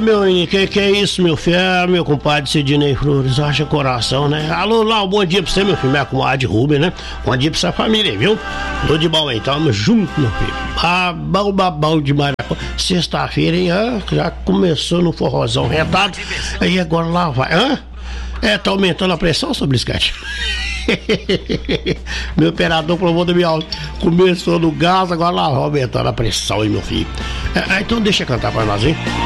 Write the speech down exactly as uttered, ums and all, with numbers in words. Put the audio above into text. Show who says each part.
Speaker 1: meu, que que é isso, meu filho? É, meu compadre Sidney Flores, haja coração, né? Alô, lá, um bom dia pra você, meu filho, minha comadre Rubem, né? Bom dia pra sua família, viu? Tô de bom, então, tamo junto, meu filho. Babão, babão demais. Sexta-feira, hein? Ah, já começou no forrozão retado, aí agora lá vai, hã? É, tá aumentando a pressão sobre esse cara. Meu operador provou do meu áudio. Começou no gás, agora lá vai aumentando a pressão, hein, meu filho. É, então deixa eu cantar pra nós, hein?